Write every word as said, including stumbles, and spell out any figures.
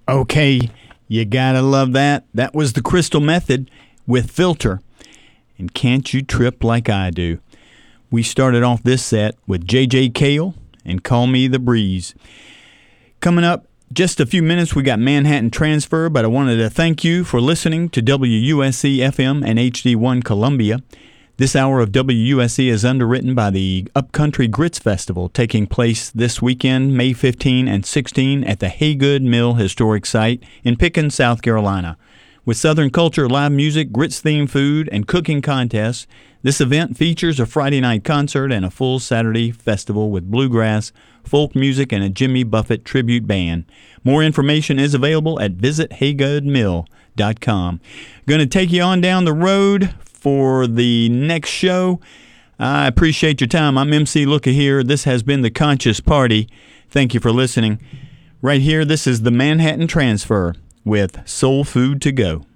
Okay, you gotta love that. That was the Crystal Method with Filter. And Can't You Trip Like I Do. We started off this set with J J Cale and Call Me the Breeze. Coming up, just a few minutes, we got Manhattan Transfer, but I wanted to thank you for listening to W U S C F M and H D one Columbia. This hour of W U S C is underwritten by the Upcountry Grits Festival, taking place this weekend, May fifteenth and sixteenth, at the Haygood Mill Historic Site in Pickens, South Carolina. With Southern culture, live music, grits-themed food, and cooking contests, this event features a Friday night concert and a full Saturday festival with bluegrass, folk music, and a Jimmy Buffett tribute band. More information is available at visit haygood mill dot com. Going to take you on down the road for the next show. I appreciate your time. I'm M C Looka here. This has been The Conscious Party. Thank you for listening. Right here, this is the Manhattan Transfer with Soul Food to Go.